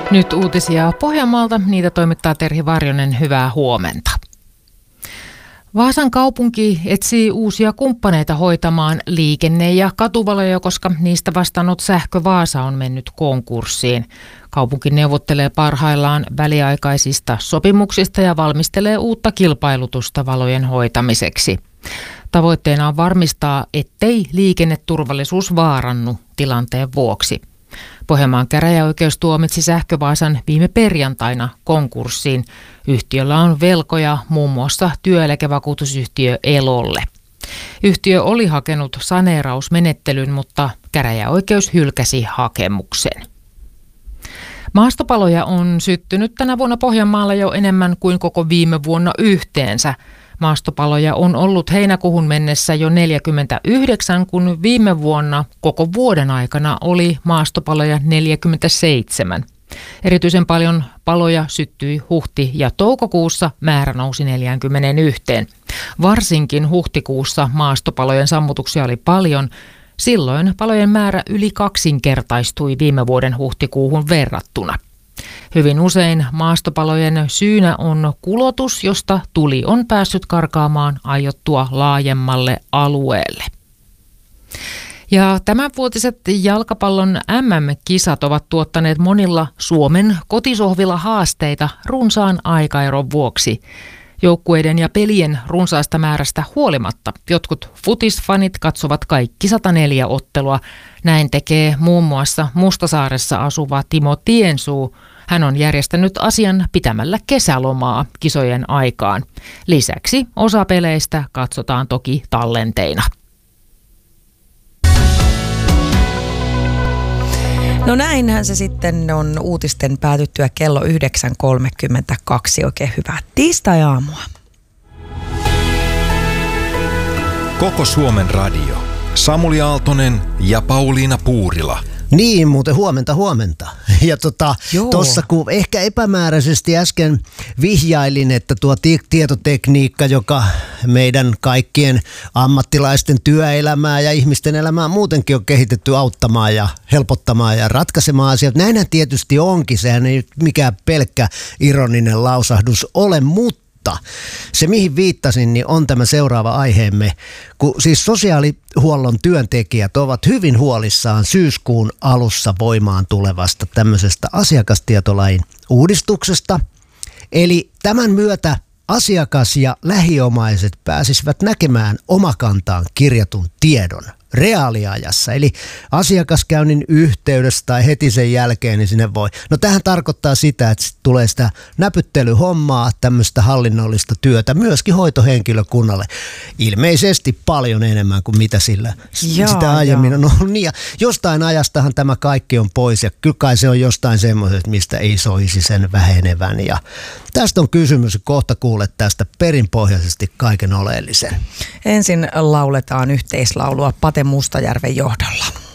Nyt uutisia Pohjanmaalta. Niitä toimittaa Terhi Varjonen. Hyvää huomenta. Vaasan kaupunki etsii uusia kumppaneita hoitamaan liikenne- ja katuvaloja, koska niistä vastannut Sähkö Vaasa on mennyt konkurssiin. Kaupunki neuvottelee parhaillaan väliaikaisista sopimuksista ja valmistelee uutta kilpailutusta valojen hoitamiseksi. Tavoitteena on varmistaa, ettei liikenneturvallisuus vaarannu tilanteen vuoksi. Pohjanmaan käräjäoikeus tuomitsi Sähkö Vaasan viime perjantaina konkurssiin. Yhtiöllä on velkoja muun muassa työeläkevakuutusyhtiö Elolle. Yhtiö oli hakenut saneerausmenettelyn, mutta käräjäoikeus hylkäsi hakemuksen. Maastopaloja on syttynyt tänä vuonna Pohjanmaalla jo enemmän kuin koko viime vuonna yhteensä. Maastopaloja on ollut heinäkuuhun mennessä jo 49, kun viime vuonna koko vuoden aikana oli maastopaloja 47. Erityisen paljon paloja syttyi huhti- ja toukokuussa, määrä nousi 41. Varsinkin huhtikuussa maastopalojen sammutuksia oli paljon. Silloin palojen määrä yli kaksinkertaistui viime vuoden huhtikuuhun verrattuna. Hyvin usein maastopalojen syynä on kulotus, josta tuli on päässyt karkaamaan aiottua laajemmalle alueelle. Ja tämänvuotiset jalkapallon MM-kisat ovat tuottaneet monilla Suomen kotisohvilla haasteita runsaan aikaeron vuoksi. Joukkueiden ja pelien runsaasta määrästä huolimatta jotkut futisfanit katsovat kaikki 104 ottelua. Näin tekee muun muassa Mustasaaressa asuva Timo Tiensuu. Hän on järjestänyt asian pitämällä kesälomaa kisojen aikaan. Lisäksi osa peleistä katsotaan toki tallenteina. No näinhän se sitten on uutisten päätyttyä kello 9.32. Oikein hyvää tiistai-aamua. Koko Suomen radio. Samuli Aaltonen ja Pauliina Puurila. Niin, muuten huomenta. Ja tuossa kun ehkä epämääräisesti äsken vihjailin, että tuo tietotekniikka, joka meidän kaikkien ammattilaisten työelämää ja ihmisten elämää muutenkin on kehitetty auttamaan ja helpottamaan ja ratkaisemaan asioita. Näinhän tietysti onkin, sehän ei mikään pelkkä ironinen lausahdus ole, mutta se, mihin viittasin, niin on tämä seuraava aiheemme, kun siis sosiaalihuollon työntekijät ovat hyvin huolissaan syyskuun alussa voimaan tulevasta tämmöisestä asiakastietolain uudistuksesta. Eli tämän myötä asiakas ja lähiomaiset pääsisivät näkemään omakantaan kirjatun tiedon reaaliajassa, eli asiakaskäynnin yhteydessä tai heti sen jälkeen, niin sinne voi. No tähän tarkoittaa sitä, että tulee sitä näpyttelyhommaa, tämmöistä hallinnollista työtä myöskin hoitohenkilökunnalle. Ilmeisesti paljon enemmän kuin mitä sitä aiemmin on ollut. Niin, ja jostain ajastahan tämä kaikki on pois ja kyllä kai se on jostain semmoisesta, mistä ei soisi sen vähenevän. Ja tästä on kysymys ja kohta kuulet tästä perinpohjaisesti kaiken oleellisen. Ensin lauletaan yhteislaulua Pate Mustajärven johdolla.